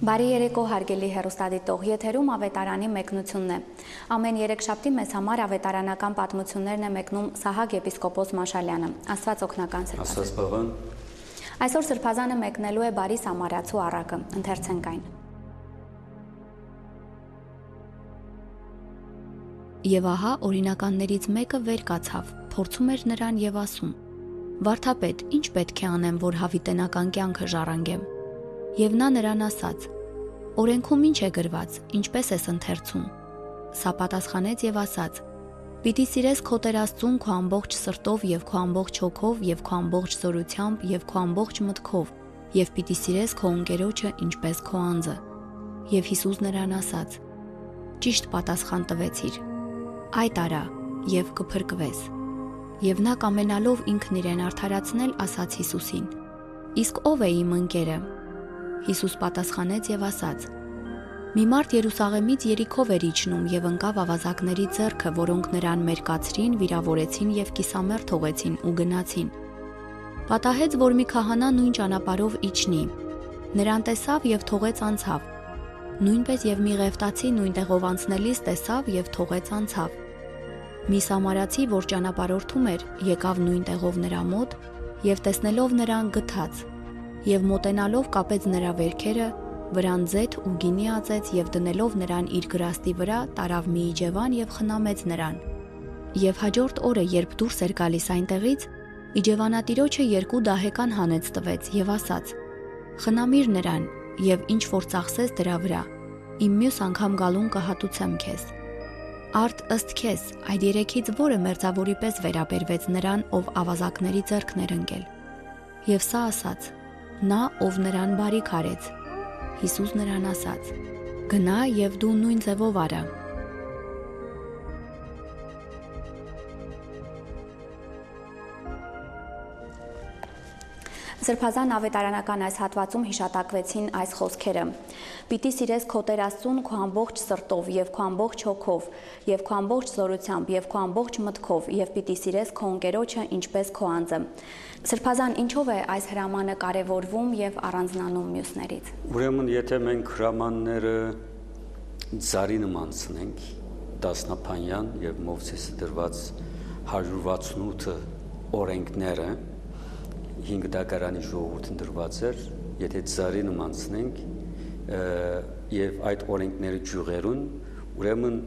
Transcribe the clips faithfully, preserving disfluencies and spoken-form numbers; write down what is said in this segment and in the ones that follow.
Բարի երեկո հարգելի հեռուստադիտող, եթերում ավետարանի մեկնությունն է։ Ամեն երեքշաբթի մեզ համար ավետարանական պատմություններն է մեկնում Սահակ եպիսկոպոս Մաշալյանը։ Աստված օգնական սրբազան։ Այսօր սրբազանը մեկնելու է Բարի Սամարացու առակը, ընթերցենք այն։ Եվ ահա օրինականներից մեկը վեր կացավ, փորձում էր նրան եւ ասում. Վարդապետ, ինչ պետք է անեմ, որ հավիտենական կյանքը ժառանգեմ։ Եվ նա նրան ասաց. Օրենքում ինչ է գրված, ինչպես ես ընթերցում։ Սա պատասխանեց եւ ասաց. Պիտի սիրես քո Տեր Աստծուն քո ամբողջ սրտով եւ քո ամբողջ հոգով եւ քո ամբողջ զորությամբ եւ քո ամբողջ մտքով եւ պիտի սիրես քո ընկերոջը ինչպես քո անձը։ Եվ Հիսուս նրան ասաց. Ճիշտ պատասխան տվեցիր։ Այդ արա եւ կփրկվես։ Եվ նա կամենալով ինքն իրեն արդարացնել, ասաց Հիսուսին. Իսկ ով է իմ ընկերը։ Հիսուս պատասխանեց եւ ասաց. Մի մարդ Երուսաղեմից Երիքով էր իջնում եւ ընկավ ավազակների ձեռքը, որոնք նրան մերկացրին, վիրավորեցին եւ կիսամեռ թողեցին ու գնացին։ Պատահեց, որ մի քահանա նույն ճանապարհով իջնի։ Նրան տեսավ եւ թողեց անցավ։ Նույնպես եւ մի ղևտացի նույն տեղով անցնելիս տեսավ եւ թողեց անցավ։ Մի սամարացի, որ ճանապարհորդում էր, եկավ նույն տեղով նրա մոտ եւ տեսնելով նրան գթաց եւ մոտենալով կապեց նրա վերքերը, վրան ձեթ ու գինի ածեց եւ դնելով նրան իր գրաստի վրա տարավ մի իջևան եւ խնամեց նրան։ Եվ հաջորդ օրը, երբ դուրս էր գալիս այնտեղից, իջևանատիրոջը երկու դահեկան հանեց տվեց եւ ասաց. Խնամիր նրան եւ ինչ որ ծախսես դրա վրա, իմ մյուս անգամ գալուն կհատուցեմ քեզ։ Արդ ըստ քեզ, այդ երեքից որը մերձավորի պես վերաբերվեց նրան, ով ավազակների ձեռքն էր ընկել։ Եվ սա ասաց. Նա, ով նրան բարիք արեց։ Հիսուս նրան ասաց. Գնա եւ դու նույն ձևով արա։ Սրբազան ավետարանական այս հատվածում հիշատակվեցին այս խոսքերը. Պիտի սիրես քո Տեր Աստծուն քո ամբողջ սրտով եւ քո ամբողջ հոգով եւ քո ամբողջ զորությամբ եւ քո ամբողջ մտքով եւ պիտի սիրես քո ընկերոջը ինչպես քո անձը։ Սրբազան, ինչով է այս հրամանը կարևորվում եւ առանձնանում մյուսներից։ Ուրեմն, եթե մենք հրամանները ծառի նմանցնենք դասնապանյան եւ Մովսեսի դրված հարյուր վաթսունութ օրենքները հինգ դակարանի ժողովուրդն դրված էր, եթե ծառի նմանցնենք եւ այդ օրենքները ջուղերուն, ուրեմն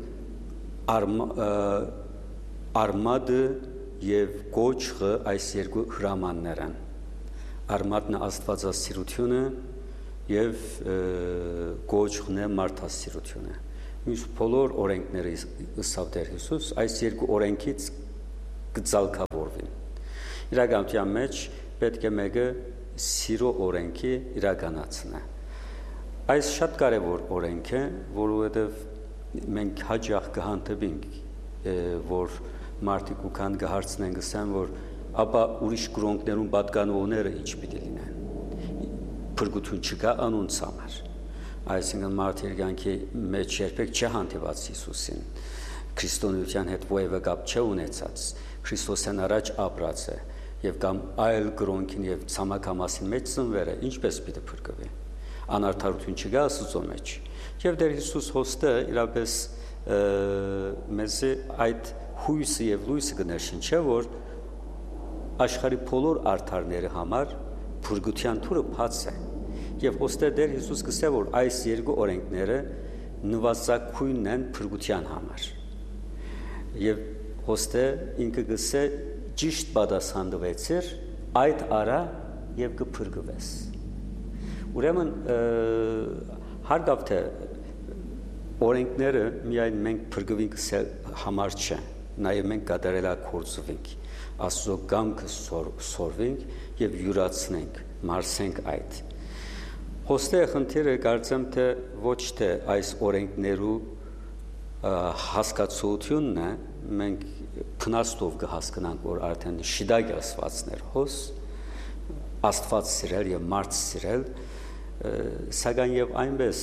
արմադը եւ կոչը այս երկու հրամաններն արմատն աստվածասիրությունը եւ կոչն է մարդասիրությունը։ Մյուս բոլոր օրենքները ըստ Տեր Հիսուս այս երկու օրենքից կձալքավորվին։ Իրականության մեջ պետք է մեկը սիրո օրենքի իրականացնե։ Այս շատ կարևոր օրենք է, որովհետև մենք հաճախ կհանդիպենք, որ մարդիկ ու քան կհարցնեն գսեն, որ ապա ուրիշ կրոնքներում պատկանողները ինչ պիտի լինեն։ Փրկություն չկա անոնց համար։ Այսինքն մարդ երկանքի մեջ երբեք չհանդիպած Հիսուսին, քրիստոնեության հետ ովևէ կապ չունեցած, Քրիստոսեն առաջ ապրած է եւ կամ այլ կրոնքին եւ ցամաքամասին մեջ ծնվերը ինչպես պիտի փրկվի։ Անարդարություն չկա Աստծո մեջ։ Եվ Տեր Հիսուս հոստը իրապես մեզ այդ հույսը եւ լույսը կներշնչի, որ աշխարհի բոլոր արդարների համար փրկության թուրը բաց է։ Եվ հոստը Տեր Հիսուս կսե, որ այս երկու օրենքները նվազագույնն են փրկության համար։ Եվ հոստը ինքը կսե ճիշտ պատասխան տվեցիր, այդ արա եւ կփրկվես։ Ուրեմն հարգավ թե օրենքները միայն մենք փրկվենք համար չէ, նաեւ մենք կատարելագործվենք, Աստծո կամքը սորվենք եւ յուրացնենք, մարսենք այդ։ Հոստե խնդիրը կարծեմ թե ոչ թե այս օրենքներու հասկացությունն է, մենք քնաստով կհասկանանք, որ արդեն շիդագ ասվածներ հոս, Աստված սիրել եւ մարդ սիրել, սակայն եւ այնպես,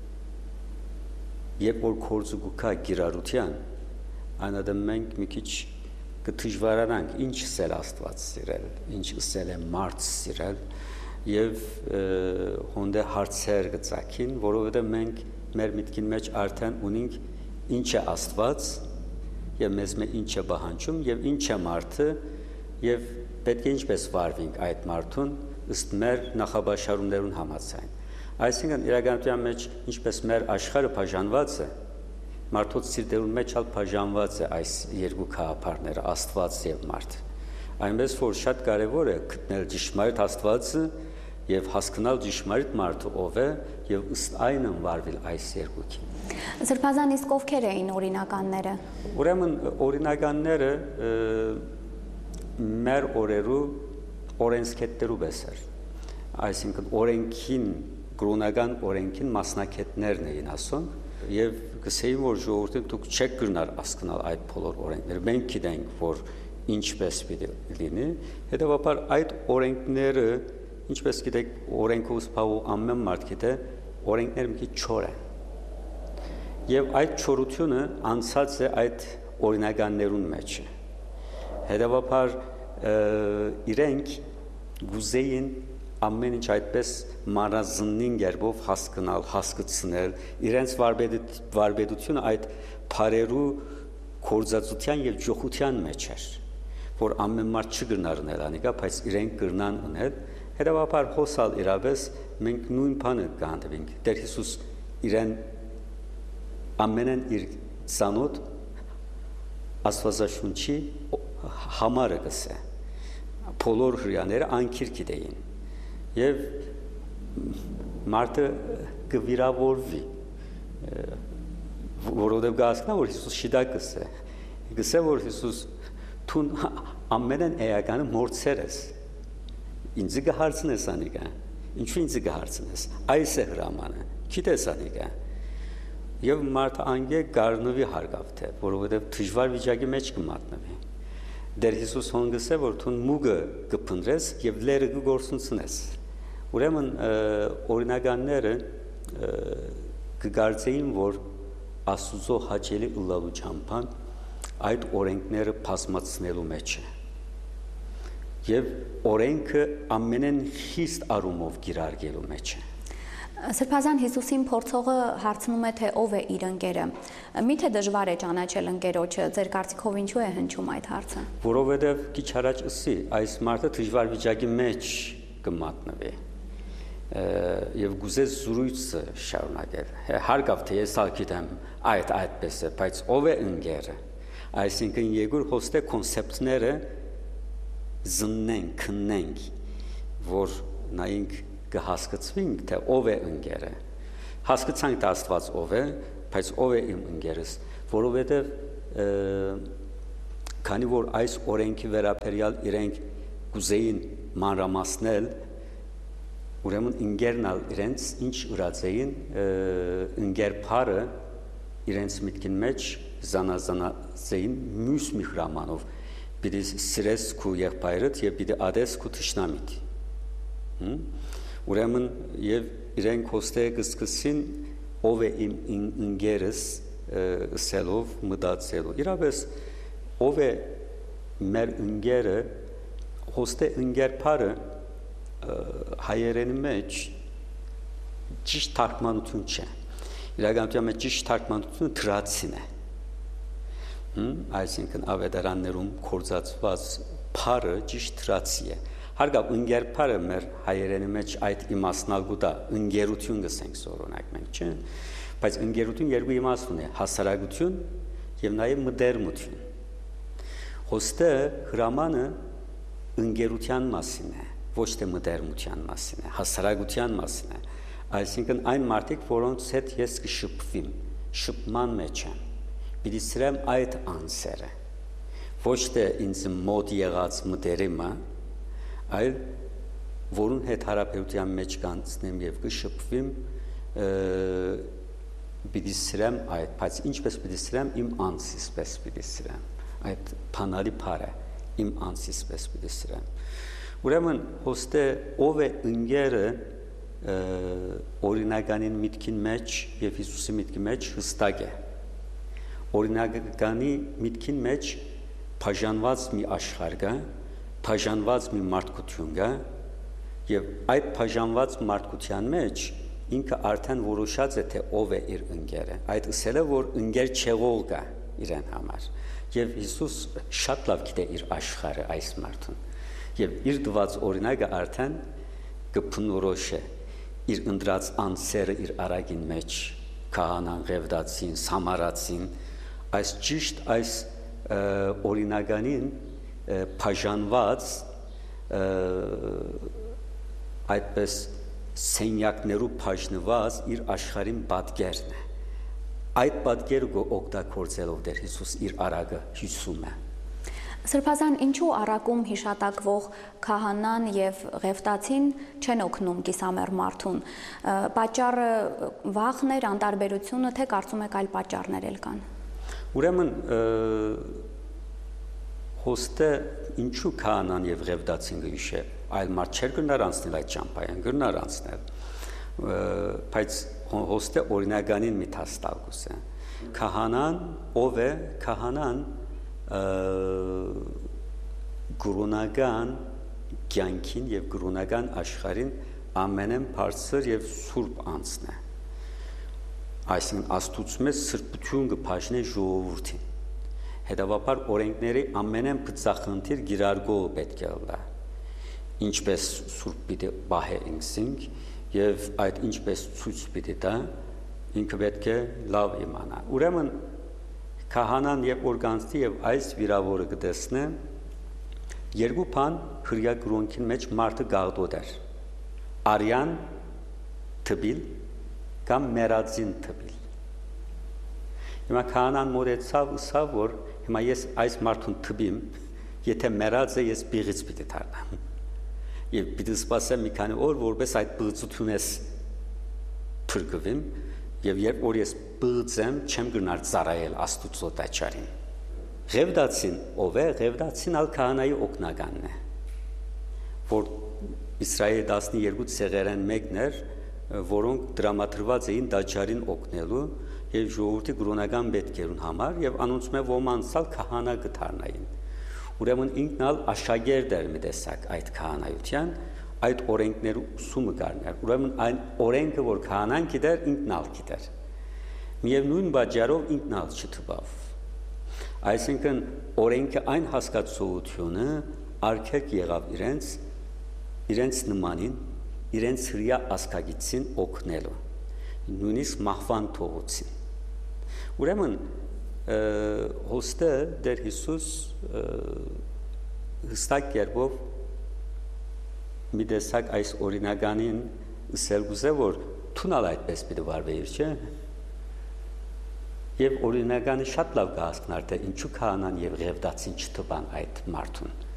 երբ որ կորձը գուքա գիրարության, այնադեմ մենք մի քիչ կդժվարանանք ինչ սել Աստված սիրել, ինչ սել է մարդ սիրել, եւ հոնդե հարցեր գծակին, որովհետեւ մենք մեր միտքին մեջ արդեն ունենք ինչ է Աստված եւ մեզ մե ինչ է բանջում եւ ինչ է մարդը եւ պետք է ինչպես վարվենք այդ մարդուն ըստ մեր նախաբաշարումներուն համաձայն։ Այսինքն իրականության մեջ ինչպես մեր աշխարհը բաժանված է, մարդոց սիրտերուն մեջ ալ բաժանված է այս երկու քահապարները Աստված եւ մարդ։ Այնպես որ շատ կարեւոր է գտնել ճշմարիտ Աստվածը եւ հասկանալ ճշմարիտ մարդը ով է եւ ըստ այն վարվել այս երկուքին։ Սրբազան իսկ ովքեր էին օրինականները։ Ուրեմն օրինականները մեր օրերու օրենսքետներու բեսեր, այսինքն օրենքին, կրոնական օրենքին մասնակետներն էին ասում եւ գսեին որ ժողովուրդը դուք չեք գնար հասկանալ այդ բոլոր օրենքները, մենք գիտենք որ ինչպես պիտի լինի, հետեւաբար այդ օրենքները, ինչպես գիտեք, օրենքը ուսփահու ամեն մարդ գիտե, օրենքները մի քիչ չոր են։ Եվ այդ չորությունը անցած է այդ օրինականներուն մեջ։ Հետևաբար իրենք գուզեին ամեն ինչ այդպես մանրազնին գերբով հասկանալ, հասկացնել, իրենց վարպետությունը այդ բարերու կորզածության եւ ջոխության մեջ էր, որ ամեն մարդ չգրնար ունել անիկա, բայց իրենք գրնան ունել, հետևաբար հոսալ իրավես մենք նույն բանը կհանդիպենք։ Տեր Հիսուս իրեն ամենն իր ցանոթ Աստվածաշունչի համարը գսե բոլոր հրյաները անկիր գիտեին եւ մարդը կվիրավորվի որովհետեւ գասկնա որ Հիսուս շիդա գսե գսե որ Հիսուս թուն ամենն էականը մորցեր ես ինձ գահարցնես անիկա ինչու ինձ գահարցնես այս է հրամանը գիտես անիկա եւ մարդը անգե գարնվի հարգավ թե որովհետեւ դժվար վիճակի մեջ կմատնվի Դեր Հիսուս հոնգս է որ թուն մուգը կփնտրես եւ լերը կգործունցնես ուրեմն օրինականները կգարձեին որ Աստուծո հաճելի ըլլալու ճամփան այդ օրենքները բազմացնելու մեջ է եւ օրենքը ամենեն խիստ արումով գիրարգելու մեջ է Սրբազան Հիսուսին փորձողը հարցնում է թե ով է իր ընկերը։ Միթե դժվար է ճանաչել ընկերոջը, ձեր կարծիքով ինչու է հնչում այդ հարցը։ Որովհետև քիչ առաջ ասի, այս մարդը դժվար վիճակի մեջ կմատնվի։ Եվ գուզես զրույցը շարունակել։ Հարգավ թե ես ալ գիտեմ այդ այդպես է, բայց ով է ընկերը։ Այսինքն երկու հոստե կոնցեպտները զննենք, քննենք, որ նայենք կհասկացվենք թե ով է ընկերը հասկացանք թե Աստված ով է բայց ով է իմ ընկերս որովհետև քանի որ այս օրենքի վերաբերյալ իրենք կուզեին մանրամասնել ուրեմն ընկերնալ իրենց ինչ ուրացեին ընկեր բարը իրենց միտքին մեջ զանազանացեին մյուս մի հրամանով պիտի սիրես քու եղբայրդ եւ պիտի ադես քու թշնամիդ Ուրեմն եւ իրենք հոստե կսկսին ով է իմ ընկերս սելով մտածելու իրավես ով է մեր ընկերը հոստե ընկերփարը հայերենի մեջ ճիշտ թարգմանություն չէ իրականության մեջ ճիշտ թարգմանությունը դրացին է այսինքն ավետարաններում կորզածված փարը ճիշտ դրացի է Հարգավ ընկերփարը մեր հայերենի մեջ այդ իմաստնալ գուտա ընկերություն գսենք սորոնակ մենք չէ բայց ընկերություն երկու իմաստ ունի հասարակություն եւ նաեւ մդերմություն հոստը հրամանը ընկերության մասին է ոչ թե մդերմության մասին է հասարակության մասին է այսինքն այն մարդիկ որոնց հետ ես կշփվեմ շփման մեջ եմ պիտի սրեմ այդ անսերը ոչ թե ինձ մոտ եղած մդերիմը այլ որուն հետ հարաբերության մեջ կանցնեմ եւ կշփվեմ պիտի սրեմ այդ բայց ինչպես պիտի սրեմ իմ անձից պես պիտի սրեմ այդ փանալի բարը իմ անձից պես պիտի սրեմ ուրեմն հոստե ով է ընկերը օրինականին միտքին մեջ եւ Հիսուսի միտքի մեջ հստակ է օրինականի միտքին մեջ բաժանված մի աշխարհ կա բաժանված մի մարդկություն կա Եվ այդ բաժանված մարդկության մեջ ինքը արդեն որոշած է թե ով է իր ընկերը։ Այդ ասել է, որ ընկեր չեղող կա իրեն համար։ Եվ Հիսուս շատ լավ գիտե իր աշխարհը այս մարդուն։ Եվ իր դված օրինակը արդեն կփնորոշ է իր ընդրած անձերը իր արագին մեջ, քահանան, ղևդացին, սամարացին, այս ճիշտ այս օրինականին բաժանված այդպես սենյակներու բաժնված իր աշխարհին պատկերն է։ Այդ պատկերը օգտագործելով դեր Հիսուս իր արագը հյուսում է։ Սրբազան, ինչու առակում հիշատակվող քահանան եւ ղևտացին չեն օգնում կիսամեռ մարդուն։ Պատճառը վախն էր, անտարբերությունը, թե կարծում եք այլ պատճառներ էլ կան։ Ուրեմն հոստը ինչու քահանան եւ ղևտացին գիշե, այլ մարդ չէր գնար անցնել այդ ճամփային, գնար անցնել։ Բայց հոստը օրինականին մի տաստալգուս է։ Քահանան ով է, քահանան գրոնական կյանքին եւ գրոնական աշխարհին ամենեն բարձր եւ սուրբ անձն է։ Այսինքն աստուծո սրբություն կփաշնի ժողովրդին։ Հետևաբար օրենքների ամենեն բծախնդիր գիրարգողը պետք է լա։ Ինչպես սուրբ պիտի բահե ինքսինք եւ այդ ինչպես ցույց պիտի տա, ինքը պետք է լավ իմանա։ Ուրեմն քահանան եւ օրգանստի եւ այս վիրավորը կտեսնե երկու բան հրյա գրոնքին մեջ մարդը գաղդոտ էր արյան թբիլ կամ մերածին թբիլ հիմա քահանան մորեցավ ուսավ որ հիմա ես այս մարդուն թբիմ եթե մերած է ես բիղից պիտի դառնամ եւ պիտի սպասեմ մի քանի օր որպես այդ բծությունես փրկվեմ եւ երբ որ ես բծեմ չեմ գնար ծառայել աստուծո տաճարին ղևդացին ով է ղևդացին ալ քահանայի օգնականն է որ Իսրայելի տասնյոթ ցեղերեն մեկն էր որոնք դրամատրված էին տաճարին օգնելու եւ ժողովրդի գրոնական պետքերուն համար եւ անոնց մե ոմանցալ քահանա գտարնային ուրեմն ինքն ալ աշակերտ էր մի տեսակ այդ քահանայության այդ օրենքներու ուսումը կարներ ուրեմն այն օրենքը որ քահանան գիտեր ինքն ալ գիտեր միևնույն բաժարով ինքն ալ չթվավ այսինքն օրենքը այն հասկացությունը արգելք եղավ իրենց իրենց նմանին իրենց հրյա ասկագիցին օգնելու նույնիսկ մահվան թողուցին ուրեմն հոստը դեր Հիսուս հստակ կերպով մի տեսակ այս օրինականին ասել գուզե որ թունալ այդպես պիտի վարվեիր չէ եւ օրինականը շատ լավ կհասկնար թե ինչու քահանան եւ ղևդացին չթվան այդ մարդուն